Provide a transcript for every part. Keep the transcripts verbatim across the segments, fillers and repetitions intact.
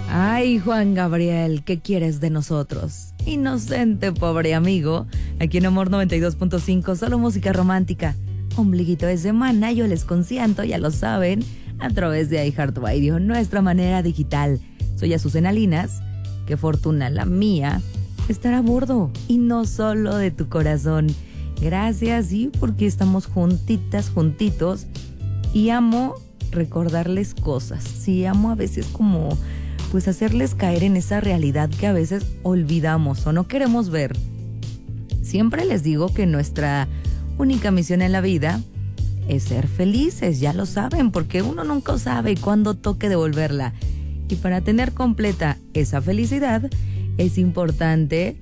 Ay, Juan Gabriel, ¿qué quieres de nosotros? Inocente, pobre amigo. Aquí en Amor noventa y dos punto cinco, solo música romántica. Ombliguito de semana, yo les consiento, ya lo saben, a través de iHeartRadio, nuestra manera digital. Soy Azucena Linas. Qué fortuna la mía estar a bordo, y no solo de tu corazón. Gracias, sí, porque estamos juntitas, juntitos, y amo recordarles cosas. Sí, amo a veces como, pues hacerles caer en esa realidad que a veces olvidamos o no queremos ver. Siempre les digo que nuestra única misión en la vida es ser felices, ya lo saben, porque uno nunca sabe cuándo toque devolverla. Y para tener completa esa felicidad, es importante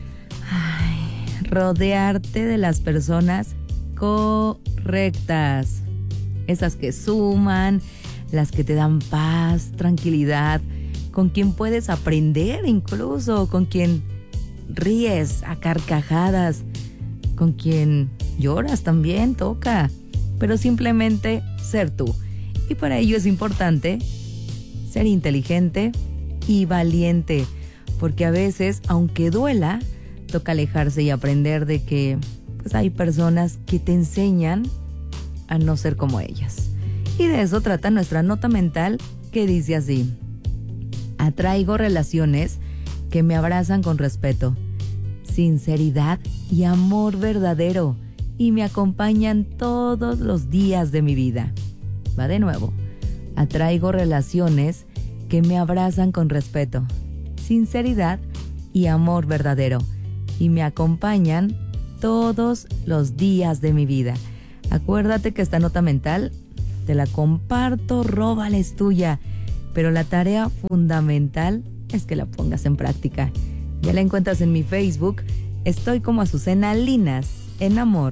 ay, rodearte de las personas correctas. Esas que suman, las que te dan paz, tranquilidad, con quien puedes aprender incluso, con quien ríes a carcajadas, con quien lloras también, toca, pero simplemente ser tú. Y para ello es importante ser inteligente y valiente, porque a veces, aunque duela, toca alejarse y aprender de que pues, hay personas que te enseñan a no ser como ellas. Y de eso trata nuestra nota mental, que dice así: atraigo relaciones que me abrazan con respeto, sinceridad y amor verdadero, y me acompañan todos los días de mi vida. Va de nuevo. Atraigo relaciones que me abrazan con respeto, sinceridad y amor verdadero, y me acompañan todos los días de mi vida. Acuérdate que esta nota mental te la comparto, róbala, es tuya, pero la tarea fundamental es que la pongas en práctica. Ya la encuentras en mi Facebook, estoy como Azucena Linas, en Amor.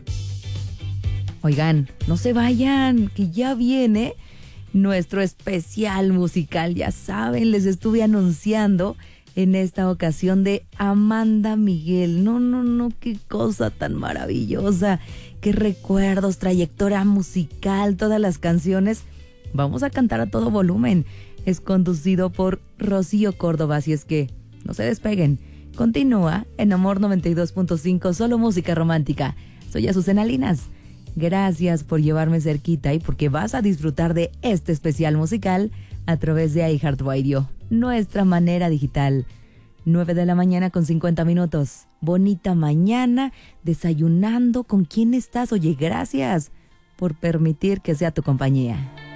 Oigan, no se vayan, que ya viene nuestro especial musical, ya saben, les estuve anunciando en esta ocasión de Amanda Miguel. No, no, no, qué cosa tan maravillosa, qué recuerdos, trayectoria musical, todas las canciones. Vamos a cantar a todo volumen. Es conducido por Rocío Córdoba, así es que no se despeguen. Continúa en Amor noventa y dos punto cinco, solo música romántica. Soy Azucena Linas. Gracias por llevarme cerquita y porque vas a disfrutar de este especial musical a través de iHeartRadio, nuestra manera digital. nueve de la mañana con cincuenta minutos. Bonita mañana, desayunando. ¿Con quién estás? Oye, gracias por permitir que sea tu compañía.